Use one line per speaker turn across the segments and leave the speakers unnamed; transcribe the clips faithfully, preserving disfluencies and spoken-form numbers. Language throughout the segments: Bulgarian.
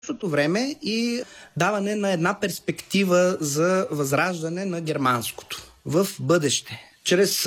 В същото време и даване на една перспектива за възраждане на германското в бъдеще. Чрез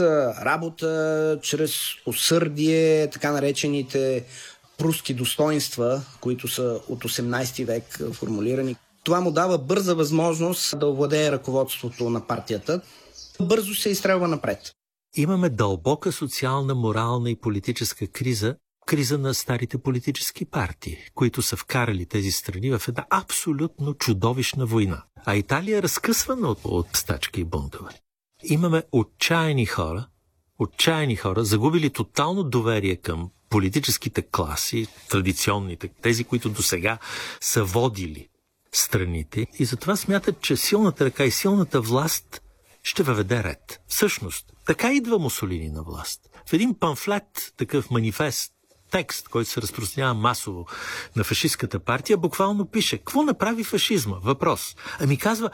работа, чрез усърдие, така наречените пруски достоинства, които са от осемнадесети век формулирани. Това му дава бърза възможност да овладее ръководството на партията. Бързо се изстрелва напред.
Имаме дълбока социална, морална и политическа криза, криза на старите политически партии, които са вкарали тези страни в една абсолютно чудовищна война. А Италия е разкъсвана от, от стачки и бунтове. Имаме отчаяни хора, отчаяни хора, загубили тотално доверие към политическите класи, традиционните, тези, които досега са водили страните, и затова смятат, че силната ръка и силната власт ще въведе ред. Всъщност, така идва Мусолини на власт. В един памфлет, такъв манифест, текст, който се разпространява масово на фашистката партия, буквално пише: какво направи фашизма? Въпрос. Ами казва: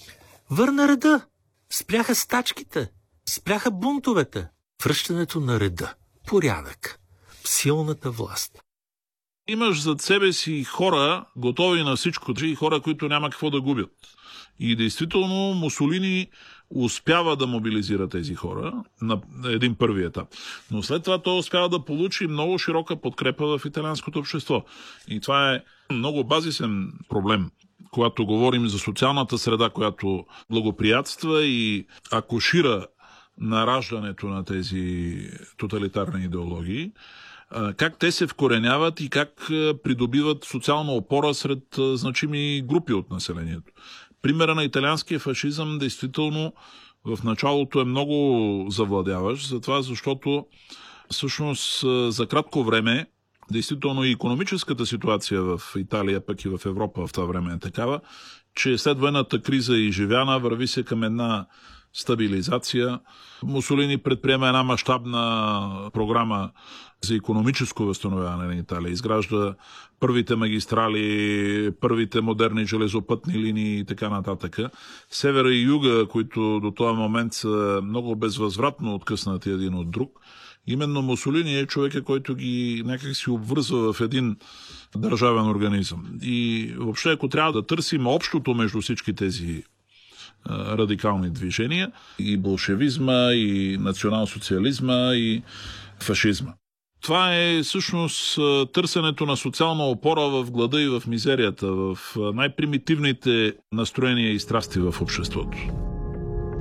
върна реда, спряха стачките, спряха бунтовете, връщането на реда, порядък, силната власт.
Имаш зад себе си хора, готови на всичко, и хора, които няма какво да губят. И действително Мусолини успява да мобилизира тези хора на един първи етап. Но след това той успява да получи много широка подкрепа в италианското общество. И това е много базисен проблем, когато говорим за социалната среда, която благоприятства и акушира нараждането на тези тоталитарни идеологии, как те се вкореняват и как придобиват социална опора сред значими групи от населението. Примера на италианския фашизъм действително в началото е много завладяващ, затова защото всъщност за кратко време действително и икономическата ситуация в Италия, пък и в Европа в това време е такава, че след военната криза и изживяна върви се към една стабилизация. Мусолини предприема една мащабна програма за икономическо възстановяване на Италия. Изгражда първите магистрали, първите модерни железопътни линии и така нататък. Севера и юга, които до този момент са много безвъзвратно откъснати един от друг. Именно Мусолини е човека, който ги някак си обвързва в един държавен организъм. И въобще, ако трябва да търсим общото между всички тези радикални движения, и болшевизма, и национал-социализма, и фашизма. Това е всъщност търсенето на социална опора в глада и в мизерията, в най-примитивните настроения и страсти в обществото.